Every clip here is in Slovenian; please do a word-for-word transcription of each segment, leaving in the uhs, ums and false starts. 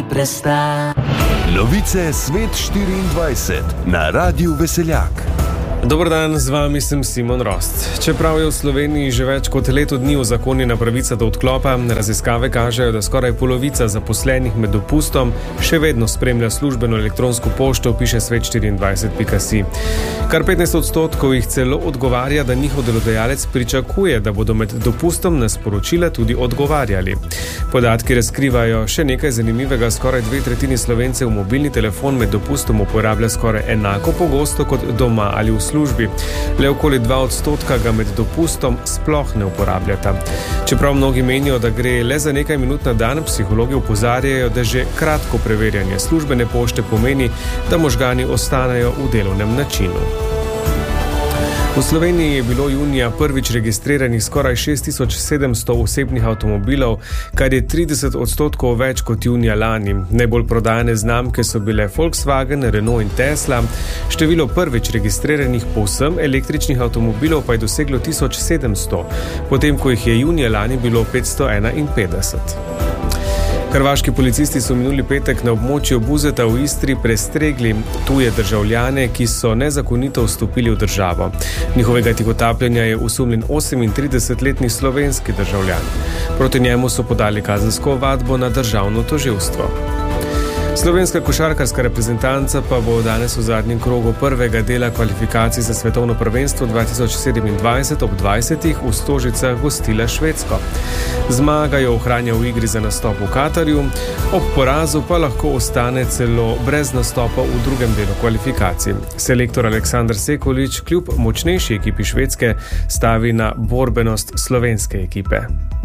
presta. Novice Svet štiriindvajset na Radiu Veseljak. Dober dan, z vami sem Simon Rost. Čeprav je v Sloveniji že več kot leto dni uzakonjena pravica do odklopa, raziskave kažejo, da skoraj polovica zaposlenih med dopustom še vedno spremlja službeno elektronsko pošto, piše svet štiriindvajset pika si. Kar petnajst odstotkov jih celo odgovarja, da njihov delodajalec pričakuje, da bodo med dopustom na sporočila tudi odgovarjali. Podatki razkrivajo še nekaj zanimivega, skoraj dve tretjini Slovencev mobilni telefon med dopustom uporablja skoraj enako pogosto kot doma ali v službi. Le okoli dva odstotka ga med dopustom sploh ne uporabljata. Čeprav mnogi menijo, da gre le za nekaj minut na dan, psihologi opozarjajo, da že kratko preverjanje službene pošte pomeni, da možgani ostanejo v delovnem načinu. V Sloveniji je bilo junija prvič registriranih skoraj šest tisoč sedemsto osebnih avtomobilov, kar je trideset odstotkov več kot junija lani. Najbolj prodajane znamke so bile Volkswagen, Renault in Tesla. Število prvič registriranih povsem električnih avtomobilov pa je doseglo tisoč sedemsto, potem ko jih je junija lani bilo petsto enainpetdeset. Hrvaški policisti so minuli petek na območju Buzeta v Istri prestregli tuje državljane, ki so nezakonito vstopili v državo. Njihovega tihotapljanja je osumljen osemintridesetletni slovenski državljan. Proti njemu so podali kazensko ovadbo na državno tožilstvo. Slovenska košarkarska reprezentanca pa bo danes v zadnjem krogu prvega dela kvalifikacij za svetovno prvenstvo dva tisoč sedemindvajset ob dvajsetih v Stožicah gostila Švedsko. Zmaga jo ohranja v igri za nastop v Katarju, ob porazu pa lahko ostane celo brez nastopa v drugem delu kvalifikacij. Selektor Aleksandar Sekulič kljub močnejši ekipi Švedske stavi na borbenost slovenske ekipe.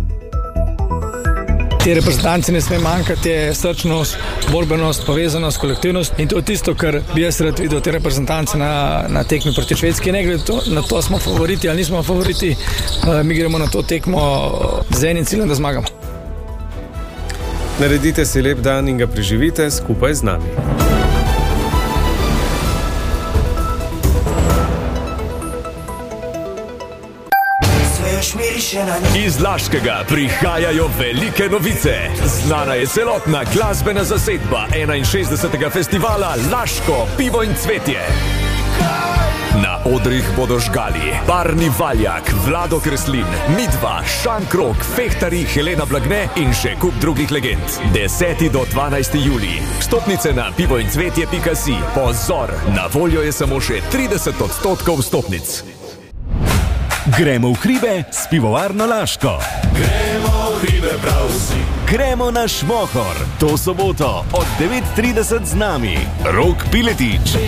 Te reprezentanci ne sme manjkati, je srčnost, borbenost, povezanost, kolektivnost in to je tisto, kar bi jaz rad videl te reprezentance na, na tekmi proti Švedski. Ne glede to, na to smo favoriti ali nismo favoriti, mi gremo na to tekmo z enim ciljem, da zmagamo. Naredite si lep dan in ga preživite skupaj z nami. Iz Laškega prihajajo velike novice. Znana je celotna glasbena zasedba enainšestdesetega festivala Laško pivo in cvetje. Na odrih bodo žgali Barni Valjak, Vlado Kreslin, Midva, Šan Krog, Fehtari, Helena Blagne in še kup drugih legend. deseti do dvanajsti julij. Vstopnice na pivo in cvetje pika si. Pozor, na voljo je samo še trideset odstotkov vstopnic. Gremo v hribe s pivovarno Laško. Gremo v hribe prav vsi. Gremo na Šmohor. To soboto od devet trideset z nami Rok Piletič.